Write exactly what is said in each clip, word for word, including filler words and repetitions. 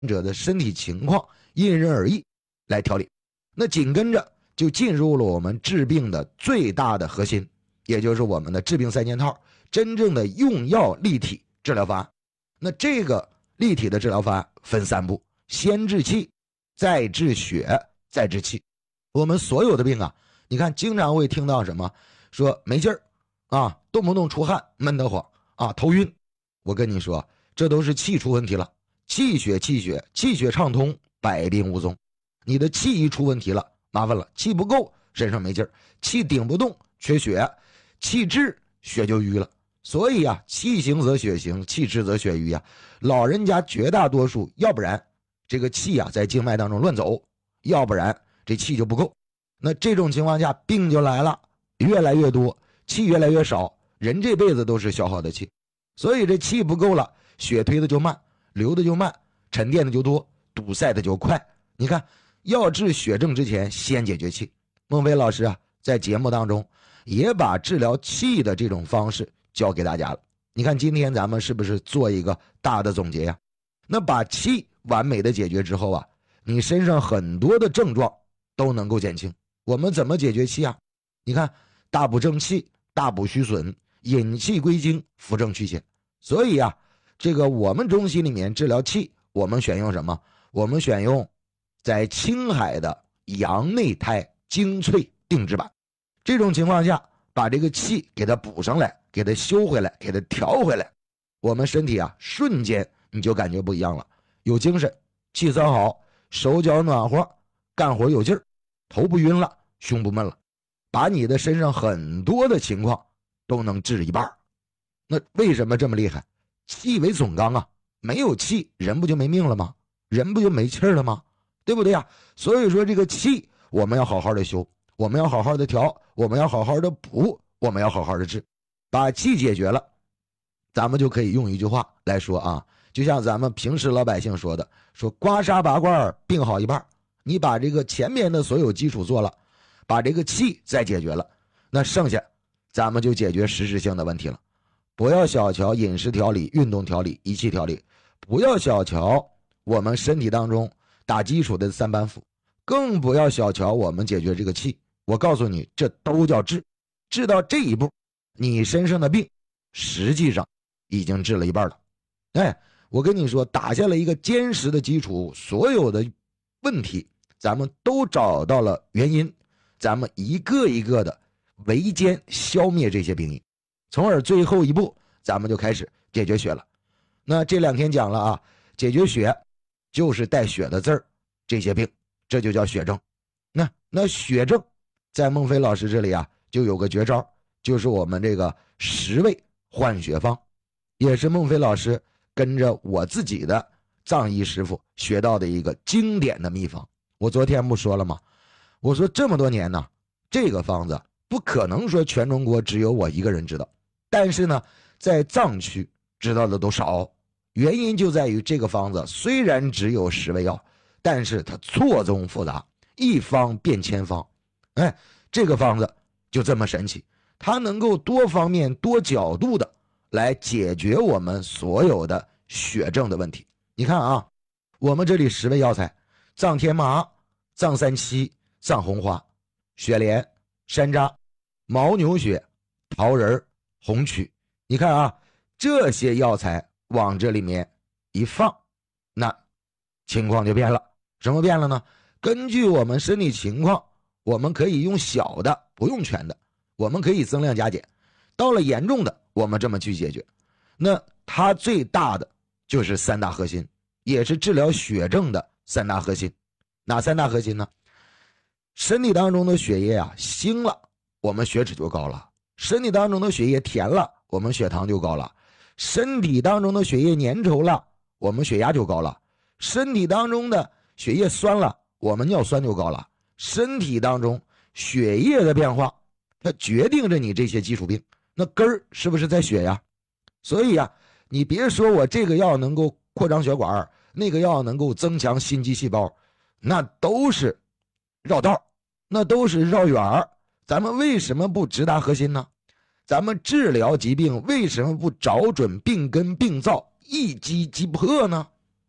者的身体情况因人而异来调理。那紧跟着就进入了我们治病的最大的核心，也就是我们的治病三件套，真正的用药立体治疗方案。那这个立体的治疗方案分三步：先治气，再治血，再治气。我们所有的病啊，你看经常会听到什么说没劲儿啊，动不动出汗，闷得慌啊，头晕。我跟你说，这都是气出问题了。气血气血气血畅通，百病无踪。你的气一出问题了，麻烦了，气不够，身上没劲儿；气顶不动，缺血；气滞，血就瘀了。所以啊，气行则血行，气滞则血瘀啊。老人家绝大多数，要不然这个气啊在经脉当中乱走，要不然这气就不够。那这种情况下，病就来了，越来越多，气越来越少，人这辈子都是消耗的气，所以这气不够了，血推的就慢，流的就慢，沉淀的就多，堵塞的就快。你看，要治血症之前，先解决气。孟非老师啊，在节目当中也把治疗气的这种方式教给大家了。你看今天咱们是不是做一个大的总结呀？那把气完美的解决之后啊，你身上很多的症状都能够减轻。我们怎么解决气啊？你看，大补正气，大补虚损，引气归经，扶正祛邪。所以啊，这个我们中西里面治疗气，我们选用什么？我们选用在青海的阳内胎精粹定制版。这种情况下，把这个气给它补上来，给它修回来，给它调回来，我们身体啊瞬间你就感觉不一样了，有精神，气色好，手脚暖和，干活有劲儿，头不晕了，胸不闷了，把你的身上很多的情况都能治一半。那为什么这么厉害？气为总纲啊，没有气人不就没命了吗？人不就没气儿了吗？对不对呀？所以说这个气我们要好好的修，我们要好好的调，我们要好好的补，我们要好好的治。把气解决了，咱们就可以用一句话来说啊，就像咱们平时老百姓说的，说刮痧拔罐病好一半。你把这个前面的所有基础做了，把这个气再解决了，那剩下咱们就解决实质性的问题了。不要小瞧饮食调理、运动调理、仪器调理，不要小瞧我们身体当中打基础的三板斧，更不要小瞧我们解决这个气。我告诉你，这都叫治。治到这一步，你身上的病实际上已经治了一半了。哎，我跟你说，打下了一个坚实的基础，所有的问题咱们都找到了原因，咱们一个一个的围歼消灭这些病因，从而最后一步咱们就开始解决血了。那这两天讲了啊，解决血就是带血的字儿，这些病这就叫血症。那那血症在孟非老师这里啊就有个绝招，就是我们这个十味换血方，也是孟非老师跟着我自己的藏医师傅学到的一个经典的秘方。我昨天不说了吗？我说这么多年呢，这个方子不可能说全中国只有我一个人知道，但是呢在藏区知道的都少。原因就在于这个方子虽然只有十味药，但是它错综复杂，一方变千方。哎，这个方子就这么神奇，它能够多方面多角度的来解决我们所有的血症的问题。你看啊，我们这里十味药材：藏天麻、藏三七、藏红花、雪莲、山楂、牦牛血、桃仁、红曲。你看啊，这些药材往这里面一放，那情况就变了。什么变了呢？根据我们身体情况，我们可以用小的，不用全的，我们可以增量加减。到了严重的，我们这么去解决。那它最大的就是三大核心，也是治疗血症的三大核心。哪三大核心呢？身体当中的血液啊腥了，我们血脂就高了；身体当中的血液甜了，我们血糖就高了；身体当中的血液粘稠了，我们血压就高了；身体当中的血液酸了，我们尿酸就高了。身体当中血液的变化，它决定着你这些基础病。那根儿是不是在血呀？所以啊，你别说我这个药能够扩张血管，那个药能够增强心肌细胞，那都是绕道，那都是绕远儿。咱们为什么不直达核心呢？咱们治疗疾病为什么不找准病根病灶，一击即破呢？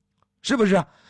是不是？